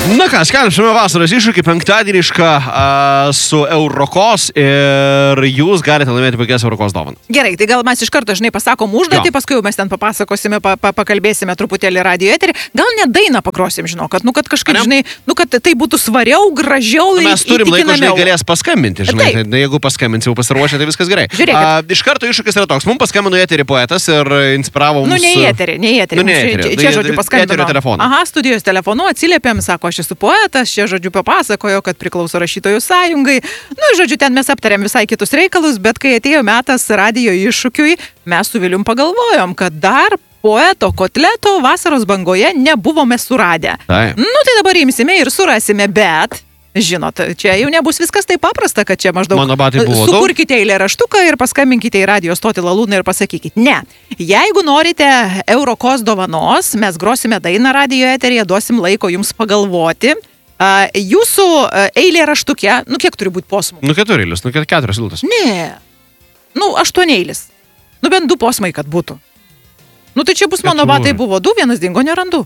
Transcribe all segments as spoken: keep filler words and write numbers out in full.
Na ką, skelbsime vasaros iššūkį penktadienišką uh, su Eurokos ir jūs galite laimėti puikias Eurokos dovanas. Gerai, tai gal mes iš karto, žinai, pasakom užduotį, paskui jau mes ten papasakosime, pa, pa, pakalbėsime truputėlį radio eterį. Gal net dainą pakrosim, žinau, kad, nu, kad kažkaip, žinai, nu, kad tai būtų svariau, gražiau. Nu, mes turim laiko, žinai, galės paskambinti, žinai, tai, tai jeigu paskambinsi, jau pasiruošę, tai viskas gerai. Uh, iš karto iššūkis yra toks, mums paskambino į eterį poetas ir inspiravo mus. Nu, ne į eterį, ne į eterį. Nu, ne į eterį. Čia, čia žodžiu, paskambino. Aha, studijos telefonu atsiliepėm, sako, aš esu poetas, čia, žodžiu, papasakojo, kad priklauso rašytojų sąjungai. Nu, žodžiu, ten mes aptarėm visai kitus reikalus, bet kai atėjo metas radijo iššūkiui, mes su Vilium pagalvojom, kad dar poeto kotleto vasaros bangoje nebuvome suradę. Tai. Nu, tai dabar imsime ir surasime, bet, žinot, čia jau nebus viskas taip paprasta, kad čia maždaug sukurkite eilėraštuką ir paskambinkite į radio stotį Lalūną ir pasakykite. Ne. Jeigu norite Eurokos dovanos, mes grosime dainą radio eteryje, duosim laiko jums pagalvoti. Uh, jūsų uh, eilė raštukė, nu kiek turi būti posmų? Nu keturi eilis, nu keturios eilutės. Ne, nu aštuoni eilis. Nu bent du posmai, kad būtų. Nu tai čia bus keturi. Mano batai buvo du, vienas dingo, nerandu.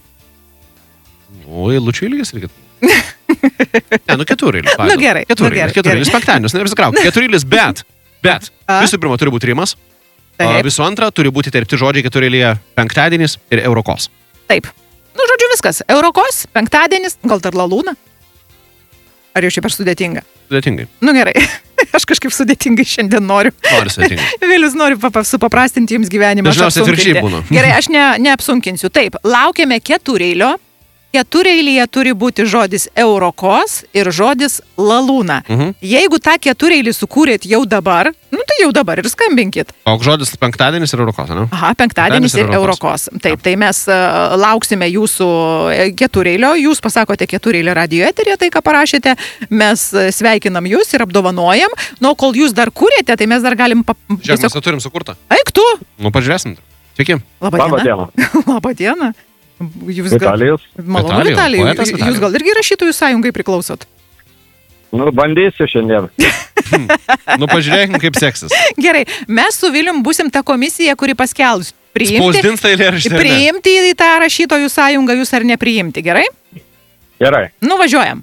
O, eilučių ilgis reikia. Ne, nu keturi eilis. Nu gerai. Keturi eilis, keturi eilis, penktadienis, neapsikrauk. Keturi eilis, bet, bet, A? visų pirma turi būti rimas, o visų antra turi būti tarpti žodžiai keturi eilyje penktadienis ir Eurokos. Taip. Nu, žodžiu, viskas. Eurokos, penktadienis, gal dar Lalūna? Ar jau šiaip per sudėtinga? Sudėtingai. Nu, gerai. Aš kažkaip sudėtingai šiandien noriu. Noriu sudėtingai. Vėlius noriu supaprastinti jums gyvenimą. Dažniausiai atvirkščiai būna. Gerai, aš ne, neapsunkinsiu. Taip, laukiame ketureilio. Ketureilyje turi būti žodis Eurokos ir žodis Lalūna. Mhm. Jeigu tą ketureilį sukūrėt jau dabar, nu tai jau dabar ir skambinkit. O žodis penktadienis ir Eurokos, ne? Aha, penktadienis ir Eurokos. Taip, tai mes uh, lauksime jūsų ketureilio, jūs pasakote ketureilio radio eterį, tai ką parašėte, mes sveikinam jūs ir apdovanojam. Nu, kol jūs dar kūrėte, tai mes dar galim... Pa... Žiūrėk, mes turim sukurtą. Eik tu! Nu, pažiūrėsim. Sveiki. Labą dieną. Labą dieną. Jūs Vitalijus. Gal... Malonu, Vitalijus. Poetas, Vitalijus. Jūs gal irgi rašytojų sąjungai priklausot? Nu, bandysiu šiandien. Nu, pažiūrėkim, kaip seksis. Gerai, mes su Vilium būsim ta komisija, kuri paskelbs priimti, priimti į tą rašytojų sąjungą jūs ar nepriimti, gerai? Gerai. Nuvažiuojam.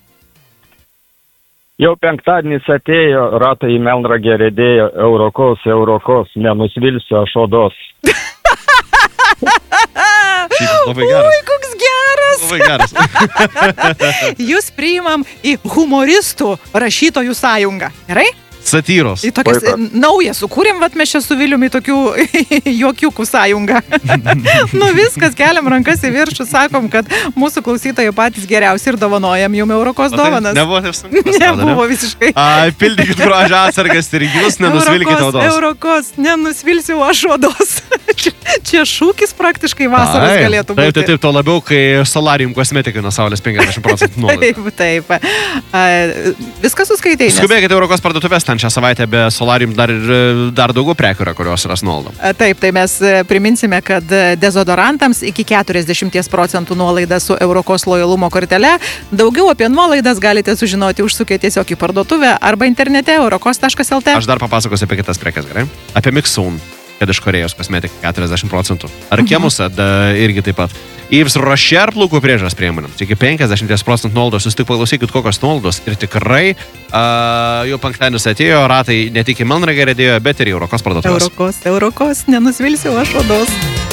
Jau penktadienis atėjo, ratai į melnragę rėdėjo, Eurokos, Eurokos, nenusvilsiu aš odos. Labai geras. Ui, koks geras. Labai geras. Jūs priimam į humoristų rašytojų sąjungą. Gerai? Satyros. Į tokias naują sukūrėm, vat mes čia su Viliumi tokių juokiukų sąjungą. Nu viskas, keliam rankas į viršų, sakom, kad mūsų klausytojai patys geriausi ir dovanojam jum Eurokos dovanas. Nebuvo taip sunku. Nebuvo visiškai. Ai, pildykit grožio atsargas ir jūs nenusvilkite odos. Eurokos, nenusvilsiu aš odos. čia, čia šūkis praktiškai vasaros Ai, galėtų būti. Taip, taip, taip, to labiau, kai Solarium kosmetikai nuo saulės penkiasdešimt procentų nuolaida. Taip, taip. A, viskas suskaitai. Skubėkite Eurokos parduotuvės ten šią savaitę be Solarium dar, dar daugiau prekių yra, kurios yra nuolaida. Taip, tai mes priminsime, kad dezodorantams iki keturiasdešimt procentų nuolaida su Eurokos lojalumo kortele. Daugiau apie nuolaidas galite sužinoti užsukę tiesiog į parduotuvę arba internete eurokos taškas el te. Aš dar papasakosiu apie kitas prekes, gerai? Apie Mixun, kad iš Korėjos kosmetika keturiasdešimt procentų. Ar Kemusa, da, irgi taip pat. Yves Rocher plaukų priežiūros priemonėms. Iki penkiasdešimt procentų nuolaidos. Jūs tik paklausykit, kokios nuolaidos. Ir tikrai uh, jau penktadienis atėjo, ratai ne tik į melnragę rėdėjo, bet ir į Eurokos parduotuvės. Eurokos, Eurokos, nenusvilsiu aš odos.